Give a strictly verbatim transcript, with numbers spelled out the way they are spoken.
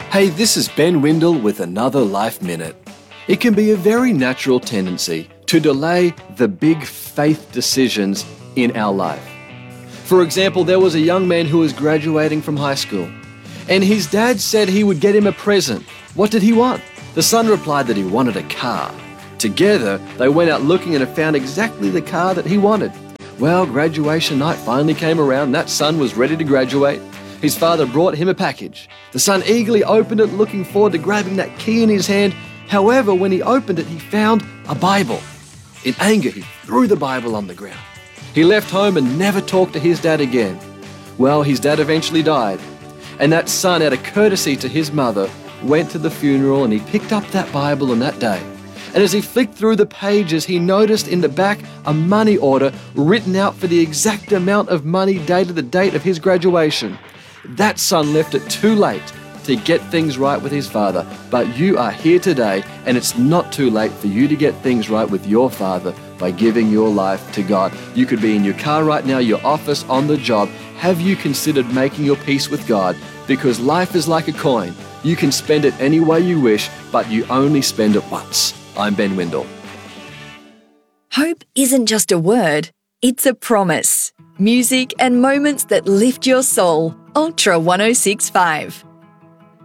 Hey, this is Ben Windle with another Life Minute. It can be a very natural tendency to delay the big faith decisions in our life. For example, there was a young man who was graduating from high school, and his dad said he would get him a present. What did he want? The son replied that he wanted a car. Together, they went out looking and found exactly the car that he wanted. Well, graduation night finally came around. That son was ready to graduate. His father brought him a package. The son eagerly opened it, looking forward to grabbing that key in his hand. However, when he opened it, he found a Bible. In anger, he threw the Bible on the ground. He left home and never talked to his dad again. Well, his dad eventually died, and that son, out of courtesy to his mother, went to the funeral and he picked up that Bible on that day. And as he flicked through the pages, he noticed in the back a money order written out for the exact amount of money dated the date of his graduation. That son left it too late to get things right with his father, but you are here today, and it's not too late for you to get things right with your father by giving your life to God. You could be in your car right now, your office, on the job. Have you considered making your peace with God? Because life is like a coin. You can spend it any way you wish, but you only spend it once. I'm Ben Windle. Hope isn't just a word, it's a promise. Music and moments that lift your soul. Ultra one oh six point five.